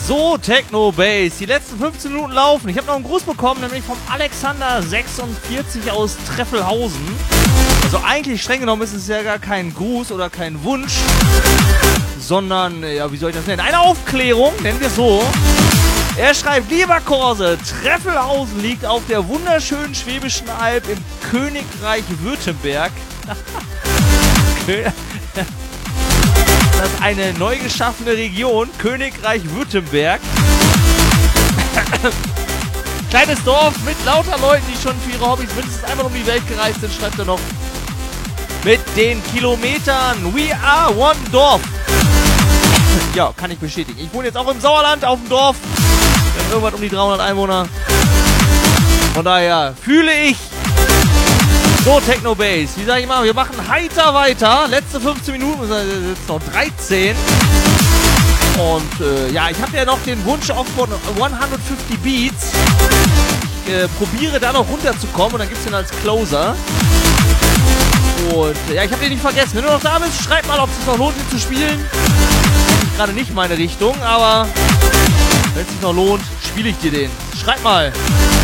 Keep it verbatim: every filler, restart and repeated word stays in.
So, Techno Base, die letzten fünfzehn Minuten laufen. Ich habe noch einen Gruß bekommen, nämlich vom Alexander sechsundvierzig aus Treffelhausen. Also eigentlich streng genommen ist es ja gar kein Gruß oder kein Wunsch, sondern, ja, wie soll ich das nennen? Eine Aufklärung, nennen wir es so. Er schreibt, lieber Korse, Treffelhausen liegt auf der wunderschönen Schwäbischen Alb im Königreich Württemberg. Das ist eine neu geschaffene Region, Königreich Württemberg. Kleines Dorf mit lauter Leuten, die schon für ihre Hobbys mindestens einmal um die Welt gereist sind, schreibt er noch. Mit den Kilometern, we are one Dorf. Ja, kann ich bestätigen. Ich wohne jetzt auch im Sauerland auf dem Dorf. Wir haben irgendwas um die dreihundert Einwohner. Von daher fühle ich. So, Techno Base, wie sag ich mal, wir machen heiter weiter. Letzte fünfzehn Minuten, jetzt noch dreizehn. Und äh, ja, ich habe ja noch den Wunsch auf von hundertfünfzig Beats. Ich äh, probiere da noch runterzukommen und dann gibt es den als Closer. Und äh, ja, ich habe den nicht vergessen. Wenn du noch da bist, schreib mal, ob es sich noch lohnt, ihn zu spielen. Ist gerade nicht meine Richtung, aber wenn es sich noch lohnt, spiele ich dir den. Schreib mal.